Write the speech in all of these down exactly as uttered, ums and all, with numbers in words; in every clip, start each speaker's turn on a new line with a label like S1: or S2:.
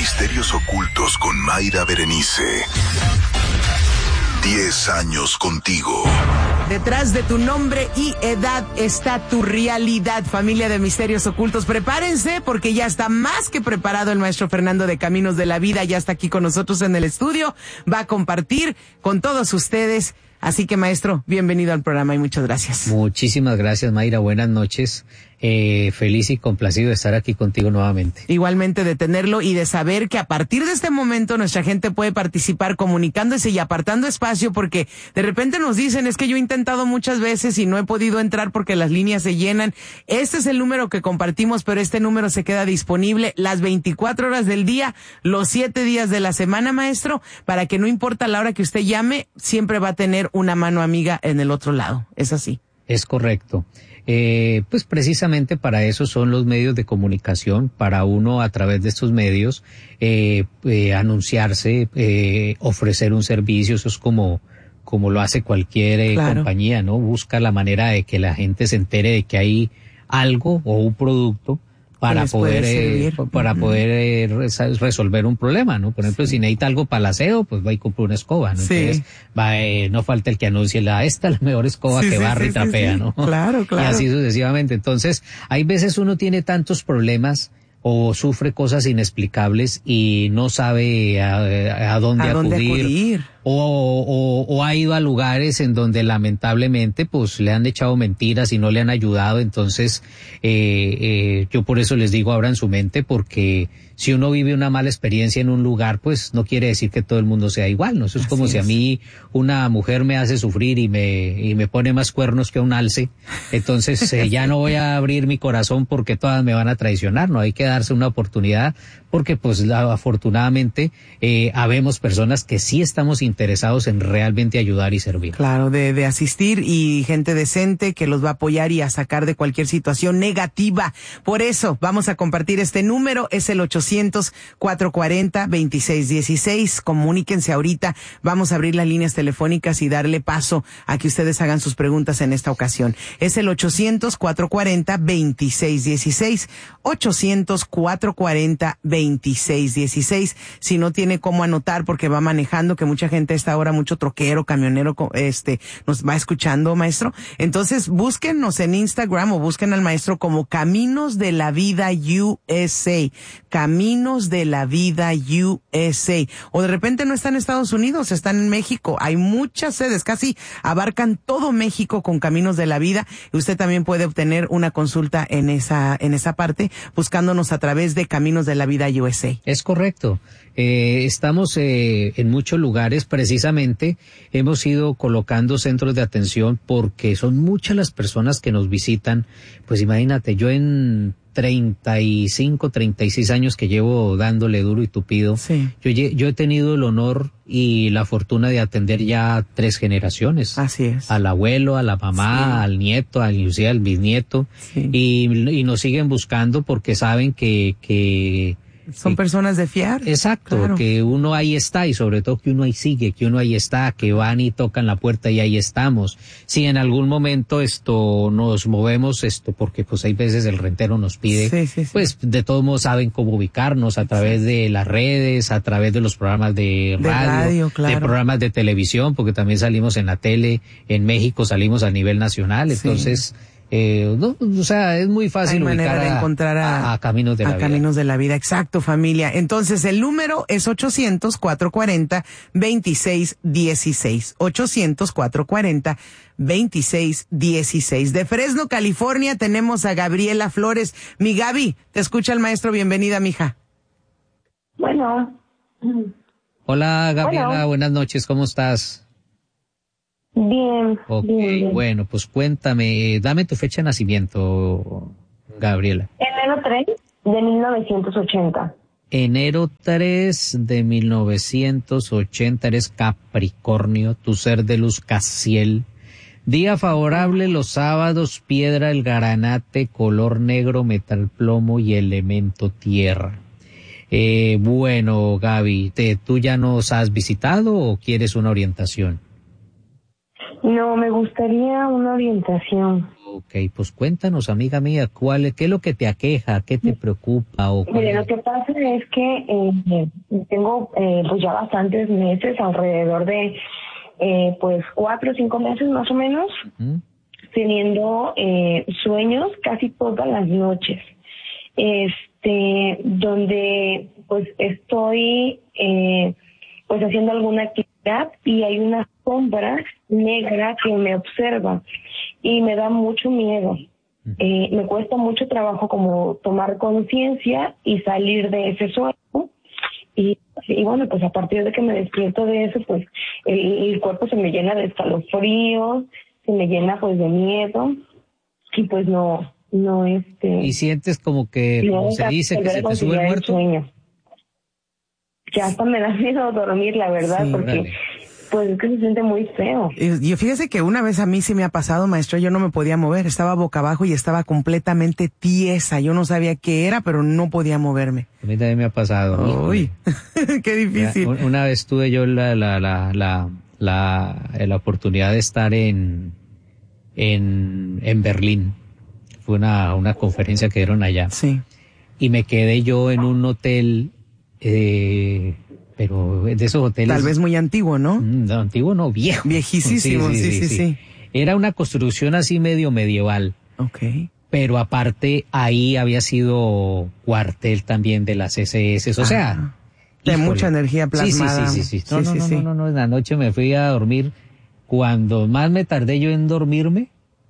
S1: Misterios Ocultos con Mayra Berenice. Diez años contigo.
S2: Detrás de tu nombre y edad está tu realidad, familia de Misterios Ocultos. Prepárense porque ya está más que preparado el maestro Fernando de Caminos de la Vida. Ya está aquí con nosotros en el estudio. Va a compartir con todos ustedes. Así que, maestro, bienvenido al programa y muchas gracias.
S3: Muchísimas gracias, Mayra. Buenas noches. Eh, feliz y complacido de estar aquí contigo nuevamente.
S2: Igualmente de tenerlo y de saber que a partir de este momento nuestra gente puede participar comunicándose y apartando espacio, porque de repente nos dicen, es que yo he intentado muchas veces y no he podido entrar porque las líneas se llenan. Este es el número que compartimos, pero este número se queda disponible las veinticuatro horas del día, los siete días de la semana, maestro, para que no importa la hora que usted llame, siempre va a tener una mano amiga en el otro lado. ¿Es así?
S3: Es correcto. Eh, pues precisamente para eso son los medios de comunicación, para uno a través de estos medios eh, eh, anunciarse, eh, ofrecer un servicio. Eso es como como lo hace cualquier eh, claro. compañía, ¿no? Busca la manera de que la gente se entere de que hay algo o un producto para poder eh, para uh-huh. poder eh, resolver un problema, ¿no? Por ejemplo, sí. si necesita algo para el aseo, pues va y compra una escoba, ¿no? Sí. Entonces, va, eh, no falta el que anuncie la esta es la mejor escoba sí, que sí, barre sí, y trapea, sí, sí. ¿no?
S2: Claro, claro.
S3: Y así sucesivamente. Entonces, hay veces uno tiene tantos problemas o sufre cosas inexplicables y no sabe a, a dónde
S2: ¿A
S3: acudir.
S2: Dónde acudir?
S3: O, o, o ha ido a lugares en donde lamentablemente pues le han echado mentiras y no le han ayudado. Entonces, eh, eh, yo por eso les digo, abran su mente, porque si uno vive una mala experiencia en un lugar, pues no quiere decir que todo el mundo sea igual, ¿no? Eso es Así como es. Si a mí una mujer me hace sufrir y me, y me pone más cuernos que un alce, entonces eh, ya no voy a abrir mi corazón porque todas me van a traicionar, ¿no? Hay que darse una oportunidad, porque pues la, afortunadamente eh, habemos personas que sí estamos interesados en realmente ayudar y servir.
S2: Claro, de, de asistir, y gente decente que los va a apoyar y a sacar de cualquier situación negativa. Por eso vamos a compartir este número, es el ochocientos, cuatrocientos cuarenta, veintiséis dieciséis. Comuníquense ahorita, vamos a abrir las líneas telefónicas y darle paso a que ustedes hagan sus preguntas en esta ocasión. Es el ochocientos, cuatrocientos cuarenta, veintiséis dieciséis. ochocientos, cuatrocientos cuarenta, veintiséis dieciséis. Si no tiene cómo anotar porque va manejando, que mucha gente a esta hora, mucho troquero, camionero, este, nos va escuchando, maestro. Entonces, búsquennos en Instagram o busquen al maestro como Caminos de la Vida U S A. Caminos de la Vida U S A. O de repente no están en Estados Unidos, están en México. Hay muchas sedes, casi abarcan todo México con Caminos de la Vida. Y usted también puede obtener una consulta en esa, en esa parte, buscándonos a través de Caminos de la Vida U S A.
S3: Es correcto. Eh, estamos eh, en muchos lugares. Precisamente hemos ido colocando centros de atención porque son muchas las personas que nos visitan. Pues imagínate, yo en treinta y cinco, treinta y seis años que llevo dándole duro y tupido,
S2: sí.
S3: yo, yo he tenido el honor y la fortuna de atender ya tres generaciones.
S2: Así es.
S3: Al abuelo, a la mamá, sí. al nieto, al, inclusive al bisnieto, sí. y, y nos siguen buscando porque saben que, que
S2: son personas de fiar.
S3: Exacto, claro. Que uno ahí está, y sobre todo que uno ahí sigue, que uno ahí está, que van y tocan la puerta y ahí estamos. Si en algún momento esto nos movemos, esto porque pues hay veces el rentero nos pide,
S2: sí, sí, sí.
S3: pues de todos modos saben cómo ubicarnos a través sí. de las redes, a través de los programas de radio,
S2: de, radio, claro.
S3: de programas de televisión, porque también salimos en la tele, en México salimos a nivel nacional, entonces... Sí. Eh, no, o sea, es muy fácil
S2: Hay
S3: ubicar
S2: de
S3: a,
S2: encontrar a,
S3: a, a Caminos de
S2: a
S3: la Vida.
S2: Caminos de la Vida, exacto, familia. Entonces, el número es ochocientos, cuatrocientos cuarenta, veintiséis dieciséis. ochocientos, cuatrocientos cuarenta, veintiséis dieciséis. De Fresno, California, tenemos a Gabriela Flores. Mi Gaby, te escucha el maestro. Bienvenida, mija.
S4: Bueno.
S3: Hola, Gabriela,
S4: bueno.
S3: Buenas noches, ¿cómo estás?
S4: Bien,
S3: Ok,
S4: bien, bien.
S3: Bueno, pues cuéntame, dame tu fecha de nacimiento, Gabriela.
S4: Enero tres de mil novecientos ochenta.
S3: Enero tres de mil novecientos ochenta, eres Capricornio, tu ser de luz Casiel. Día favorable los sábados, piedra el granate, color negro, metal plomo y elemento tierra. Eh, bueno, Gaby, ¿te, ¿tú ya nos has visitado o quieres una orientación?
S4: No, me gustaría una orientación.
S3: Ok, pues cuéntanos, amiga mía, ¿cuál, qué es lo que te aqueja, qué te preocupa? O cuál
S4: Mire,
S3: es-
S4: lo que pasa es que eh, tengo eh, pues ya bastantes meses, alrededor de eh, pues cuatro o cinco meses más o menos,
S3: ¿Mm?
S4: teniendo eh, sueños casi todas las noches, este, donde pues estoy eh, pues haciendo alguna actividad y hay una sombra negra que me observa y me da mucho miedo. Eh, me cuesta mucho trabajo como tomar conciencia y salir de ese sueño. Y, y bueno, pues a partir de que me despierto de eso, pues el, el cuerpo se me llena de escalofríos, se me llena pues de miedo y pues no, no este...
S3: Y sientes como que,
S4: no
S3: como se dice, que
S4: volver a
S3: se te sube el
S4: conciliar
S3: muerto.
S4: sueño. Que hasta me da miedo dormir, la verdad,
S2: Sí.
S4: porque
S3: Órale.
S4: pues es que se siente muy feo.
S2: Y y fíjese que una vez a mí sí me ha pasado, maestro, yo no me podía mover, estaba boca abajo y estaba completamente tiesa. Yo no sabía qué era, pero no podía moverme.
S3: A mí también me ha pasado.
S2: Uy, qué difícil.
S3: Una, una vez tuve yo la, la, la, la, la, la oportunidad de estar en, en, en Berlín. Fue una, una conferencia que dieron allá.
S2: Sí.
S3: Y me quedé yo en un hotel, eh, pero de esos hoteles.
S2: Tal vez muy antiguo, ¿no?
S3: Mm, No, antiguo no, viejo.
S2: Viejísimo, sí, sí, sí.
S3: Era una construcción así medio medieval,
S2: Ok.
S3: pero aparte ahí había sido cuartel también de las S S, o sea...
S2: Ah, de
S3: híjole.
S2: mucha energía plasmada.
S3: Sí, sí, sí, sí, sí. No,
S2: Sí,
S3: no,
S2: sí,
S3: no,
S2: sí.
S3: no, no, no, en la noche me fui a dormir. Cuando más me tardé yo en dormirme,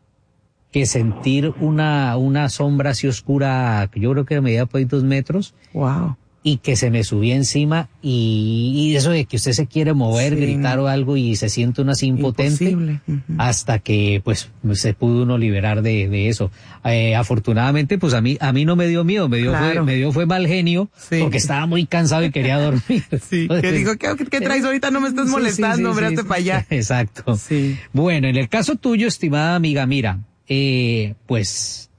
S3: que sentir una, una sombra así oscura, que yo creo que medía por ahí dos metros,
S2: Wow.
S3: y que se me subía encima, y, y eso de que usted se quiere mover,
S2: Sí.
S3: gritar o algo y se siente uno así impotente,
S2: Imposible. Ujú.
S3: hasta que pues se pudo uno liberar de, de eso. Eh, afortunadamente pues a mí, a mí no me dio miedo, me dio,
S2: Claro.
S3: fue, me dio fue mal genio,
S2: Sí.
S3: porque estaba muy cansado y quería dormir.
S2: Sí, que dijo, ¿qué, qué traes ahorita? No me estás
S3: Sí, sí,
S2: molestando,
S3: sí,
S2: hombre,
S3: sí,
S2: hazte
S3: sí.
S2: para allá.
S3: Exacto.
S2: Sí.
S3: Bueno, en el caso tuyo, estimada amiga, mira, eh, pues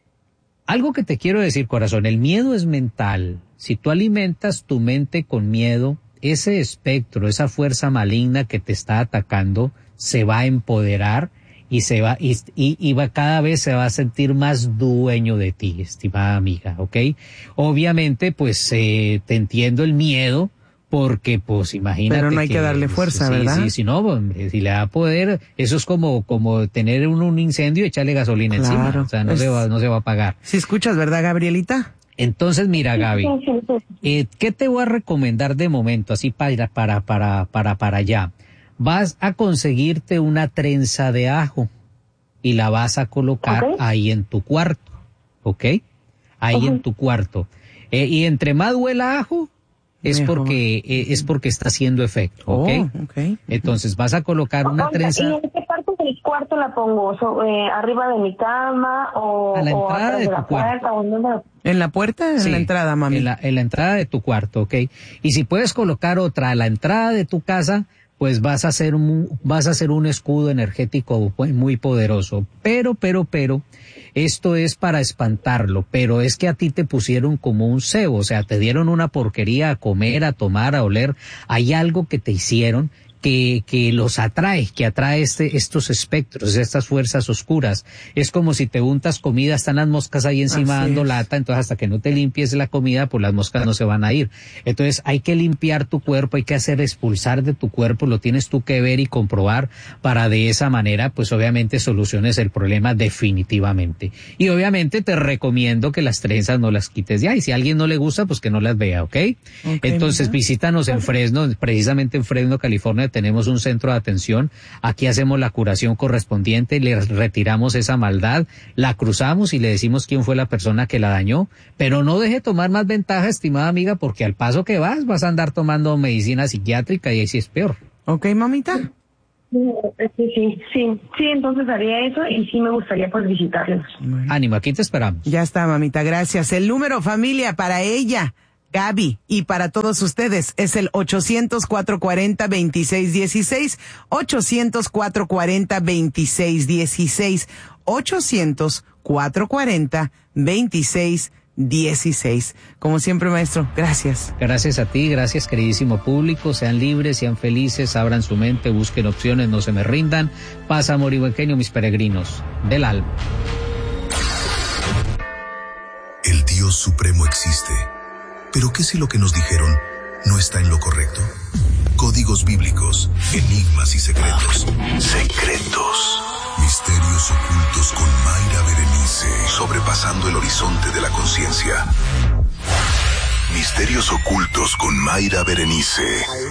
S3: algo que te quiero decir, corazón, el miedo es mental. Si tú alimentas tu mente con miedo, ese espectro, esa fuerza maligna que te está atacando, se va a empoderar y se va, y, y, y va, cada vez se va a sentir más dueño de ti, estimada amiga, ¿ok? Obviamente, pues, eh, te entiendo el miedo, porque, pues, imagínate.
S2: Pero no hay que darle fuerza,
S3: sí,
S2: ¿verdad?
S3: Sí, sí, no, hombre, si le da poder, eso es como, como tener un, un incendio y echarle gasolina
S2: Claro.
S3: encima, o sea, no
S2: Es-
S3: se va, no se va a apagar.
S2: Si escuchas, ¿verdad, Gabrielita?
S3: Entonces, mira, Gaby,
S4: Sí, sí, sí.
S3: eh, ¿qué te voy a recomendar de momento, así para, para, para, para, para allá? Vas a conseguirte una trenza de ajo y la vas a colocar
S4: Ok.
S3: ahí en tu cuarto, ¿ok? Ahí
S4: Ujú.
S3: en tu cuarto. Eh, y entre más huela ajo, es
S2: Mejor.
S3: porque, eh, es porque está haciendo efecto, ¿ok?
S2: Oh, ok.
S3: Entonces vas a colocar una
S4: Oiga,
S3: trenza
S4: ¿y en qué parte del cuarto la pongo? So- eh, ¿Arriba de mi cama o,
S3: A la
S4: o
S3: entrada
S4: atrás
S3: de
S4: de la
S3: tu cuarto.
S4: puerta? ¿O en dónde?
S2: ¿En la puerta? En
S3: Sí,
S2: la entrada, mami.
S3: En la, en la entrada de tu cuarto, ¿ok? Y si puedes colocar otra a la entrada de tu casa, pues vas a hacer un, vas a hacer un escudo energético muy poderoso. Pero, pero, pero, esto es para espantarlo, pero es que a ti te pusieron como un cebo, o sea, te dieron una porquería a comer, a tomar, a oler. Hay algo que te hicieron que, que los atrae, que atrae este, estos espectros, estas fuerzas oscuras. Es como si te untas comida, están las moscas ahí encima
S2: Así
S3: dando
S2: es.
S3: lata, entonces hasta que no te limpies la comida, pues las moscas no se van a ir. Entonces hay que limpiar tu cuerpo, hay que hacer expulsar de tu cuerpo, lo tienes tú que ver y comprobar para de esa manera, pues obviamente soluciones el problema definitivamente. Y obviamente te recomiendo que las trenzas no las quites de ahí. Si a alguien no le gusta, pues que no las vea, ¿ok?
S2: Ok,
S3: Entonces
S2: mira.
S3: visítanos en Fresno, precisamente en Fresno, California, tenemos un centro de atención. Aquí hacemos la curación correspondiente, le retiramos esa maldad, la cruzamos y le decimos quién fue la persona que la dañó. Pero no deje tomar más ventaja, estimada amiga, porque al paso que vas, vas a andar tomando medicina psiquiátrica y ahí sí es peor.
S2: Ok, mamita.
S4: Sí, sí, sí, sí, entonces haría eso y sí me gustaría pues visitarlos.
S2: Bueno,
S3: Ánimo, aquí te esperamos.
S2: ya está, mamita, gracias. El número, familia, para ella, Gaby, y para todos ustedes es el ochocientos, cuatrocientos cuarenta, veintiséis dieciséis, ochocientos, cuatrocientos cuarenta, veintiséis dieciséis, ochocientos, cuatrocientos cuarenta, veintiséis dieciséis. Como siempre, maestro, gracias.
S3: Gracias a ti, gracias queridísimo público. Sean libres, sean felices, abran su mente, busquen opciones, no se me rindan. Paz, amor y buen genio, mis peregrinos del alma.
S1: El Dios Supremo existe. ¿Pero qué si lo que nos dijeron no está en lo correcto? Códigos bíblicos, enigmas y secretos. Secretos. Misterios ocultos con Mayra Berenice. Sobrepasando el horizonte de la conciencia. Misterios ocultos con Mayra Berenice.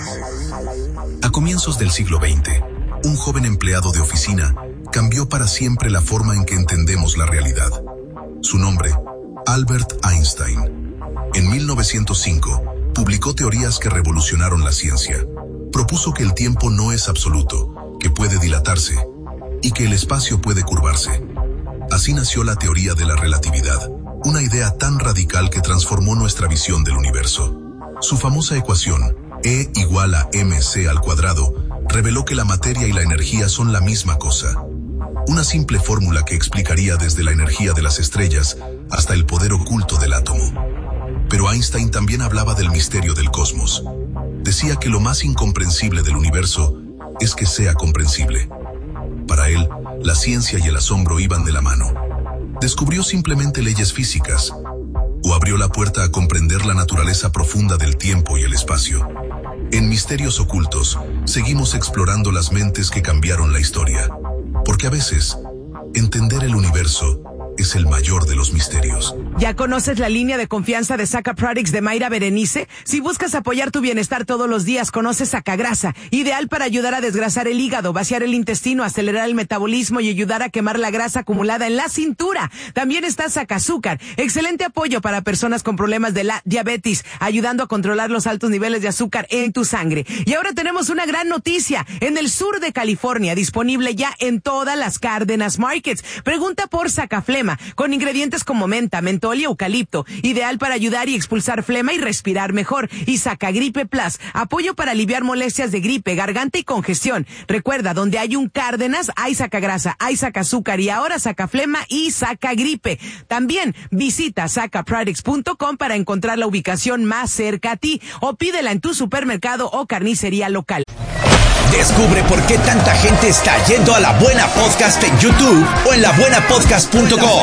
S1: A comienzos del siglo veinte, un joven empleado de oficina cambió para siempre la forma en que entendemos la realidad. Su nombre, Albert Einstein. En mil novecientos cinco, publicó teorías que revolucionaron la ciencia. Propuso que el tiempo no es absoluto, que puede dilatarse, y que el espacio puede curvarse. Así nació la teoría de la relatividad, una idea tan radical que transformó nuestra visión del universo. Su famosa ecuación, E igual a mc al cuadrado, reveló que la materia y la energía son la misma cosa. Una simple fórmula que explicaría desde la energía de las estrellas hasta el poder oculto del átomo. Pero Einstein también hablaba del misterio del cosmos. Decía que lo más incomprensible del universo es que sea comprensible. Para él, la ciencia y el asombro iban de la mano. ¿Descubrió simplemente leyes físicas? ¿O abrió la puerta a comprender la naturaleza profunda del tiempo y el espacio? En Misterios Ocultos, seguimos explorando las mentes que cambiaron la historia. Porque a veces, entender el universo es el mayor de los misterios.
S2: ¿Ya conoces la línea de confianza de Saca Products de Mayra Berenice? Si buscas apoyar tu bienestar todos los días, conoce Sacagrasa, ideal para ayudar a desgrasar el hígado, vaciar el intestino, acelerar el metabolismo y ayudar a quemar la grasa acumulada en la cintura. También está Sacazúcar, excelente apoyo para personas con problemas de la diabetes, ayudando a controlar los altos niveles de azúcar en tu sangre. Y ahora tenemos una gran noticia, en el sur de California, disponible ya en todas las Cárdenas Markets. Pregunta por Sacaflema, con ingredientes como menta, mentol y eucalipto, ideal para ayudar y expulsar flema y respirar mejor. Y Sacagripe Plus, apoyo para aliviar molestias de gripe, garganta y congestión. Recuerda, donde hay un Cárdenas, hay Sacagrasa, hay Sacazúcar y ahora Sacaflema y Sacagripe. También visita saca products punto com para encontrar la ubicación más cerca a ti o pídela en tu supermercado o carnicería local.
S5: Descubre por qué tanta gente está yendo a La Buena Podcast en YouTube o en la buena podcast punto com.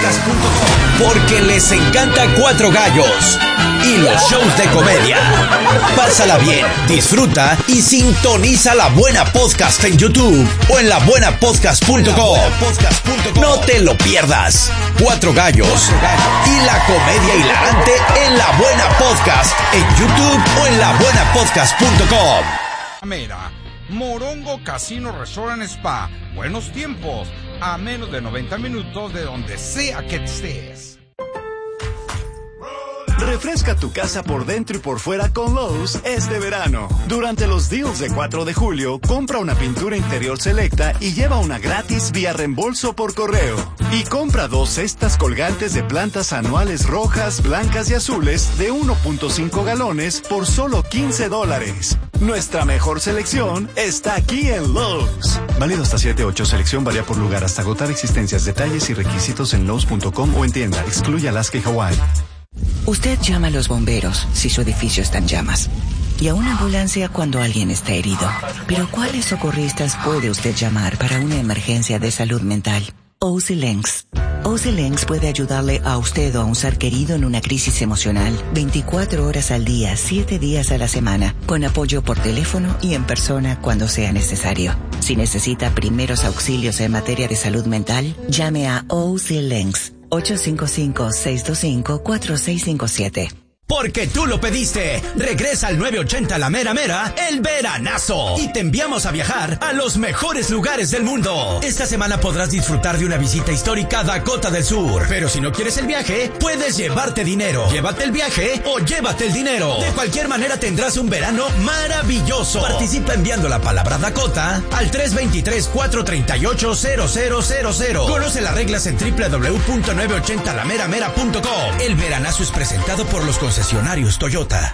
S5: Porque les encanta Cuatro Gallos y los shows de comedia. Pásala bien, disfruta y sintoniza La Buena Podcast en YouTube o en la buena podcast punto com. No te lo pierdas. Cuatro Gallos y la comedia hilarante en La Buena Podcast en YouTube o en la buena podcast punto com.
S6: Mira, Morongo Casino Resort and Spa. Buenos tiempos, a menos de noventa minutos de donde sea que estés.
S7: Refresca tu casa por dentro y por fuera con Lowe's este verano. Durante los deals de cuatro de julio, compra una pintura interior selecta y lleva una gratis vía reembolso por correo. Y compra dos cestas colgantes de plantas anuales rojas, blancas y azules de uno punto cinco galones por solo quince dólares. Nuestra mejor selección está aquí en Lowe's. Válido hasta siete ocho. Selección varía por lugar hasta agotar existencias. Detalles y requisitos en Lowe's punto com o en tienda. Excluye Alaska y Hawái.
S8: Usted llama a los bomberos si su edificio está en llamas y a una ambulancia cuando alguien está herido. Pero ¿cuáles socorristas puede usted llamar para una emergencia de salud mental? O C L E N C S. O C L E N C S puede ayudarle a usted o a un ser querido en una crisis emocional veinticuatro horas al día, siete días a la semana, con apoyo por teléfono y en persona cuando sea necesario. Si necesita primeros auxilios en materia de salud mental, llame a O C L E N C S. ocho cinco cinco, seis dos cinco, cuatro seis cinco siete.
S5: Porque tú lo pediste. Regresa al nueve ochenta La Mera Mera, el veranazo. Y te enviamos a viajar a los mejores lugares del mundo. Esta semana podrás disfrutar de una visita histórica a Dakota del Sur. Pero si no quieres el viaje, puedes llevarte dinero. Llévate el viaje o llévate el dinero. De cualquier manera tendrás un verano maravilloso. Participa enviando la palabra Dakota al tres dos tres, cuatro tres ocho, cero cero cero cero. Conoce las reglas en doble u doble u doble u punto nueve ochenta la mera mera punto com. El veranazo es presentado por los concesionarios Toyota.